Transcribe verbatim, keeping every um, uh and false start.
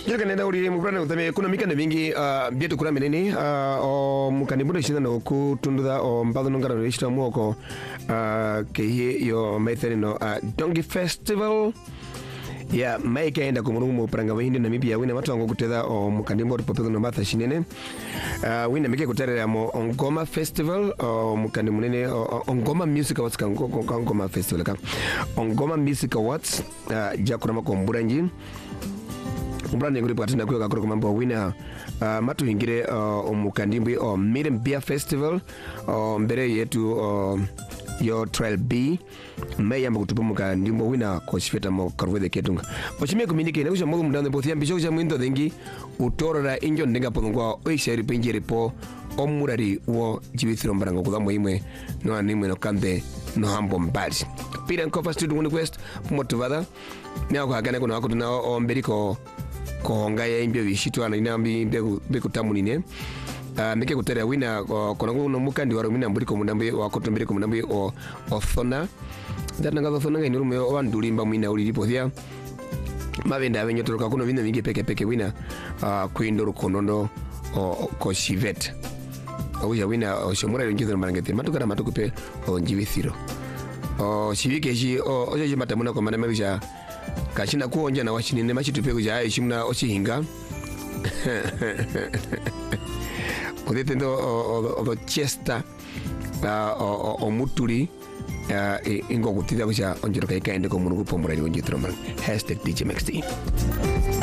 Jika nenda uri mukana utame kuna mikane vingi uh, bietu kura menene uh, o mukani muda shida no kutundudha o mbado nungara rishita muoko uh, kehi yo maithari no uh, Dongi Festival ya maika enda kumurungu paranga wahindi na mipi ya wina watu wangu kutedha o mukani mboru papedo no matha shinene uh, wina mike kutere ya mo Ongoma Festival o mukani munene o, Ongoma Music Awards ka Ongoma Festival ka Ongoma Music Awards uh, jakuna mako mburanji Umbrani nguri patina kuyo kakuru kumambo wina uh, matu hingire uh, omukandimbi o Miriam Beer Festival o mbere yetu uh, yo Trail B meya mkutupu mukandimbo wina koshifeta mo karwede ketunga oshimie kuminike na kusha mogu mdande pothia mbisho kusha mwinto dengi utorora injo ndenga ponungwa oishari pinjiri po omurari uo jibithiro mbarango kudamo imwe no animwe no kante no hambo mbali Peter Nkofa Studio Wuni Quest motuvada Nia kuhagane kuna wako tuna o mberiko kohonga ya imbia vishitu ana inambi imbia bekutamu nine uh, meke kutere wina uh, kuna kuna mukandi waro mina mburiko mundambi wakoto mberiko mundambi o othona dana ngazo thona ngai nirume o anduri mba mwina uri lipothia mavenda avenyo toroka kuna vina vingi peke peke wina uh, kuindoro konondo o koshivet Oja wina o shomura yonjithiro marangeti matukara matukupe o njivithiro o shivike shi o oja jimata muna kwa maname kusha kashina kuonja na washinine machitupe kusha ae shimuna oshihinga Odete ndo o o chesta o o muturi ingo kutida kusha onjiro kai kaende ko munugu pomura ni onjithiro marangeti hashtag D J Max T